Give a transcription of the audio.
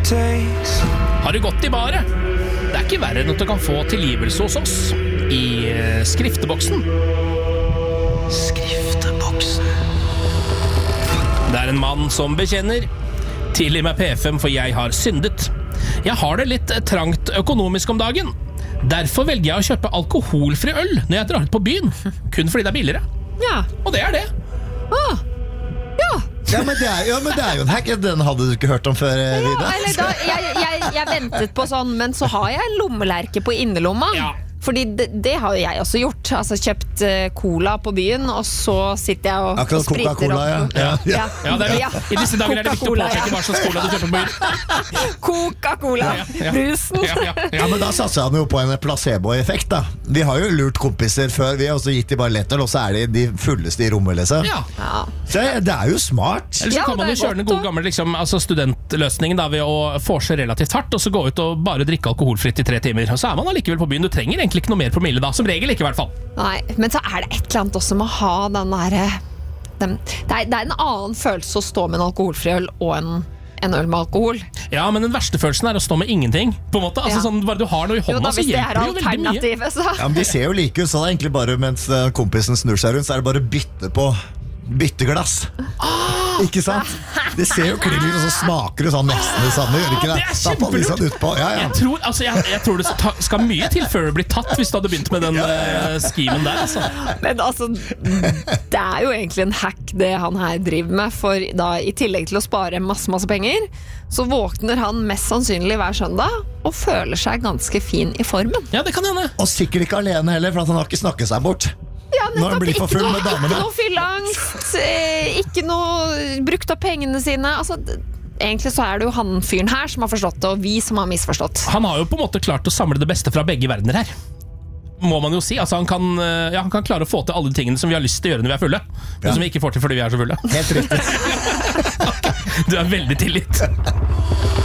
Har du gått I baret? Det ikke verre enn at du kan få tilgivelse hos oss I skrifteboksen. Skrifteboksen. Det en mann som bekjenner. Tilgi meg P5 for jeg har syndet. Jeg har det litt trangt økonomisk om dagen. Derfor velger jeg å kjøpe alkoholfri øl når jeg drar ut på byen. Kun fordi det billigere. Ja. Og det det. Ja. Ja, men det jo en hack. Den hadde du ikke hørt om før, Vida. Eller da, jeg ventet på sånn, men så har jeg en lommelerke på innerlomma. Ja. Fordi det har jo jeg også gjort. Altså kjøpt cola på byen, og så sitter jeg og akkurat spriter Coca-Cola, opp. Ja, I disse dager det viktig å påpeke hva slags cola du kjøper på byen. Coca-Cola, brusen. Ja, men da satser han jo på en placebo-effekt da. Vi har jo lurt kompiser før. Vi har også gitt de bare lettøl, og så det de fulleste I rommet liksom. Ja. Så det jo smart. Eller så kan man jo kjøre den gode gamle liksom, altså studentløsningen da, ved å forse relativt hardt, og så gå ut og bare drikke alkoholfritt I 3 timer. Og så man allikevel på byen. Du trenger egentlig ikke noe mer promille da, som regel ikke I hvert fall. Nei, men så det et eller annet også med å ha den der det en annen følelse å stå med en alkoholfri øl og en øl med alkohol. Ja, men den verste følelsen å stå med ingenting, på en måte. Altså, sånn, bare du har noe I hånda, så hjelper det jo veldig mye. Så. Ja, men de ser jo like ut, så det egentlig bare mens kompisen snur seg rundt, så det bare bytteglass. Ikke sant? Det ser jo klingelig, og så smaker det sånn nesten det samme, gjør ikke det? Det kjempelurt. Jeg tror det skal mye til før det blir tatt, hvis du hadde begynt med den skimen der. Altså. Men altså, det jo egentlig en hack det han her driver med, for da I tillegg til å spare masse penger, så våkner han mest sannsynlig hver søndag, og føler seg ganske fin I formen. Ja, det kan hende. Og sikkert ikke alene heller, for at han har ikke snakket seg bort. Ja, når han blir for full med damene. Ikke noe fyllangst, ikke noe brukt av pengene sine. Altså, egentlig så det jo han fyren her som har forstått det, og vi som har misforstått. Han har jo på en måte klart å samle det beste fra begge verdener her. Må man jo si. Altså, han kan klare å få til alle de tingene som vi har lyst til å gjøre når vi fulle, men som vi ikke får til fordi vi så fulle. Helt riktig. Du veldig tilgitt.